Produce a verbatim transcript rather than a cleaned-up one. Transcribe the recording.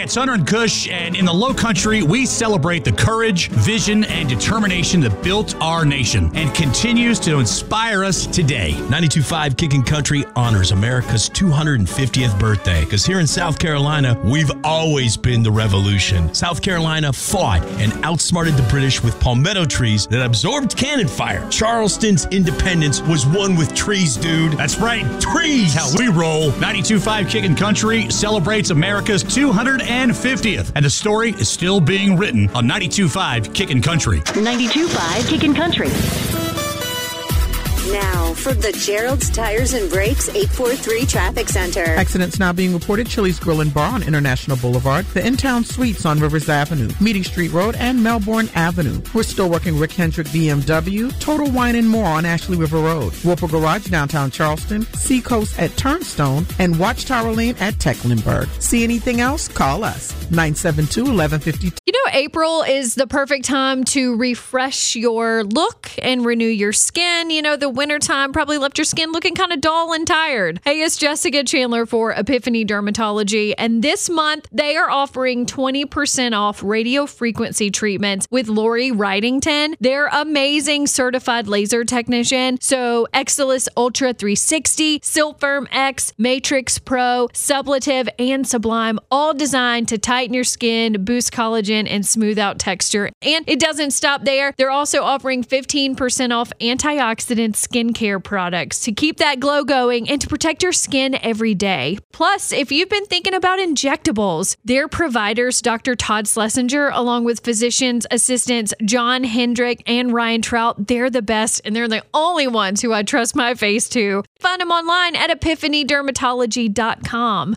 it's Hunter and Kush, and in the Low Country, we celebrate the courage, vision, and determination that built our nation and continues to inspire us today. ninety-two point five Kickin' Country honors America's two hundred fiftieth birthday, because here in South Carolina, we've always been the revolution. South Carolina fought and outsmarted the British with palmetto trees that absorbed cannon fire. Charleston's independence was won with trees, dude. That's right. Trees. How we roll. ninety-two point five Kickin' Country celebrates America's two hundred fiftieth, and the story is still being written on ninety-two point five Kickin' Country. ninety-two point five Kickin' Country. Now, from the Gerald's Tires and Brakes eight four three Traffic Center. Accidents now being reported. Chili's Grill and Bar on International Boulevard, the In-Town Suites on Rivers Avenue, Meeting Street Road, and Melbourne Avenue. We're still working Rick Hendrick B M W, Total Wine and More on Ashley River Road, Wolper Garage downtown Charleston, Seacoast at Turnstone, and Watchtower Lane at Tecklenburg. See anything else? Call us. nine seven two, one one five two. You know, April is the perfect time to refresh your look and renew your skin. You know, the wintertime probably left your skin looking kind of dull and tired. Hey, it's Jessica Chandler for Epiphany Dermatology, and this month they are offering twenty percent off radio frequency treatments with Lori Wrightington. They're amazing certified laser technician. So Exilus Ultra three sixty, Silfirm X, Matrix Pro, Sublative, and Sublime, all designed to tighten your skin, boost collagen, and smooth out texture. And it doesn't stop there. They're also offering fifteen percent off antioxidant skincare products to keep that glow going and to protect your skin every day. Plus, if you've been thinking about injectables, their providers, Doctor Todd Schlesinger, along with physicians, assistants John Hendrick and Ryan Trout, they're the best, and they're the only ones who I trust my face to. Find them online at epiphany dermatology dot com.